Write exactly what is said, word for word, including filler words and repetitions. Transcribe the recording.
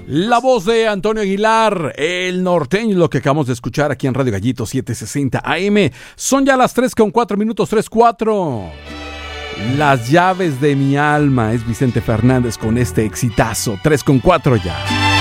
La voz de Antonio Aguilar, el norteño, lo que acabamos de escuchar aquí en Radio Gallito setecientos sesenta A M. Son ya las tres con cuatro minutos, tres cuatro. Las llaves de mi alma es Vicente Fernández con este exitazo, tres con cuatro ya.